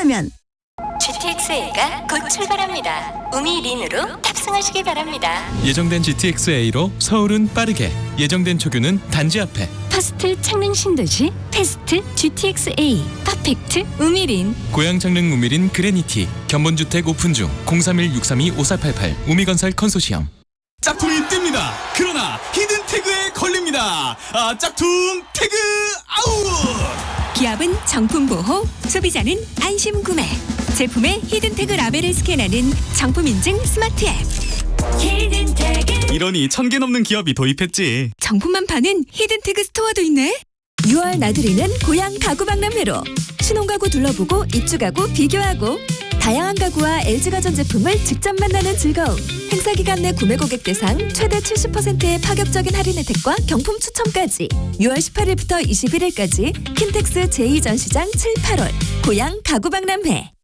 탑승하면 GTX-A가 곧 출발합니다. 우미린으로 탑승하시기 바랍니다. 예정된 GTX-A로 서울은 빠르게, 예정된 초규는 단지 앞에. 퍼스트 창릉 신도시 패스트 GTX-A 퍼펙트 우미린. 고양 창릉 우미린 그레니티. 견본주택 오픈 중. 031-632-5488 우미건설 컨소시엄. 짝퉁이 뜹니다. 그러나 히든 태그에 걸립니다. 짝퉁 태그 아웃! 기업은 정품 보호, 소비자는 안심 구매. 제품의 히든 태그 라벨을 스캔하는 정품 인증 스마트 앱. 히든 태그. 이러니 1000개 넘는 기업이 도입했지. 정품만 파는 히든 태그 스토어도 있네. 6월 나들이는 고향 가구 박람회로 신혼가구 둘러보고 입주가구 비교하고 다양한 가구와 LG가전 제품을 직접 만나는 즐거움. 행사 기간 내 구매 고객 대상 최대 70%의 파격적인 할인 혜택과 경품 추첨까지 6월 18일부터 21일까지 킨텍스 제2전시장 7, 8월 고향 가구 박람회.